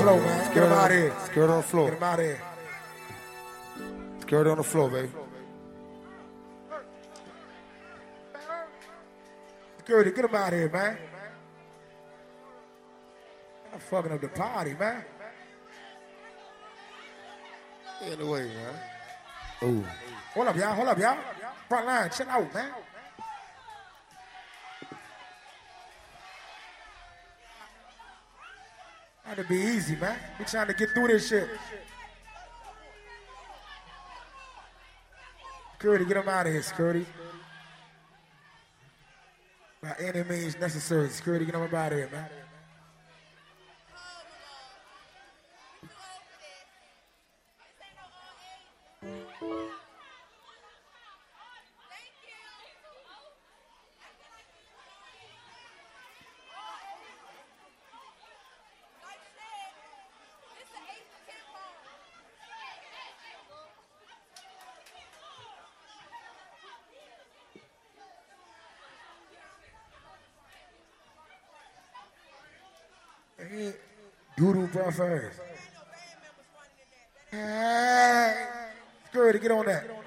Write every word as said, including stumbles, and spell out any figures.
floor, man. Get him out of here. Security on the floor. Get him out of here. Security on the floor, baby. Security, get him out of here, man. I'm fucking up the party, man. Anyway, man. Ooh. Hold up, y'all. Hold up, y'all. Front line, chill out, man. Trying to be easy, man. We trying to get through this shit. Security, get him out of here, security. By any means necessary. Security, get him out of here, man. Doodoo buffers. Hey, security, get on that.